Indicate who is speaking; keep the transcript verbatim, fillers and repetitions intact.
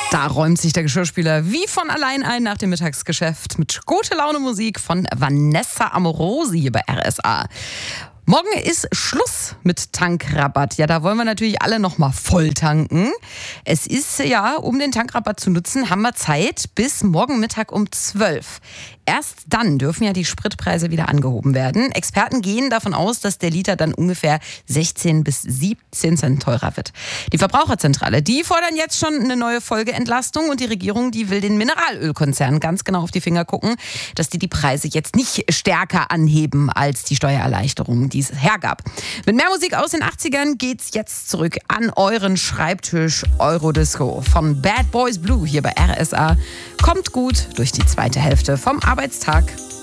Speaker 1: Da räumt sich der Geschirrspüler wie von allein ein nach dem Mittagsgeschäft mit gute Laune Musik von Vanessa Amorosi hier bei R S A. Morgen ist Schluss mit Tankrabatt. Ja, da wollen wir natürlich alle noch mal voll tanken. Es ist ja, um den Tankrabatt zu nutzen, haben wir Zeit bis morgen Mittag um zwölf. Erst dann dürfen ja die Spritpreise wieder angehoben werden. Experten gehen davon aus, dass der Liter dann ungefähr sechzehn bis siebzehn Cent teurer wird. Die Verbraucherzentrale, die fordern jetzt schon eine neue Folgeentlastung und die Regierung, die will den Mineralölkonzernen ganz genau auf die Finger gucken, dass die die Preise jetzt nicht stärker anheben als die Steuererleichterungen, die es hergab. Mit mehr Musik aus den achtzigern geht's jetzt zurück an euren Schreibtisch. Eurodisco von Bad Boys Blue hier bei R S A. Kommt gut durch die zweite Hälfte vom Arbeitstag.